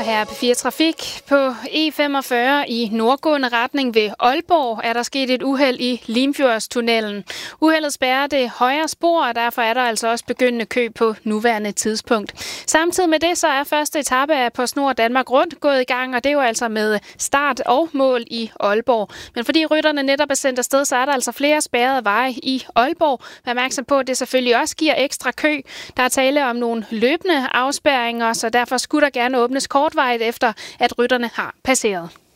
her på P4 Trafik. På E45 i nordgående retning ved Aalborg er der sket et uheld i Limfjordstunnelen. Uheldet spærrer det højre spor, og derfor er der altså også begyndende kø på nuværende tidspunkt. Samtidig med det så er første etape af PostNord Danmark Rundt gået i gang, og det er jo altså med start og mål i Aalborg. Men fordi rytterne netop er sendt afsted, så er der altså flere spærrede veje i Aalborg. Vær opmærksom på, at det selvfølgelig også giver ekstra kø. Der er tale om nogle løbende afspærringer, så derfor skulle der gerne åbnes kortvarigt efter, at rytterne har passeret.